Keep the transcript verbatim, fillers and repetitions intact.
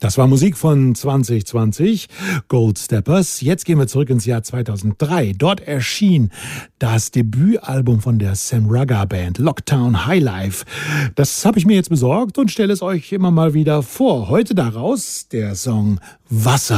Das war Musik von zwanzig zwanzig, Gold Steppers. Jetzt gehen wir zurück ins Jahr zweitausenddrei. Dort erschien das Debütalbum von der Sam Rugger Band, Lockdown Highlife. Das habe ich mir jetzt besorgt und stelle es euch immer mal wieder vor. Heute daraus der Song Wasser.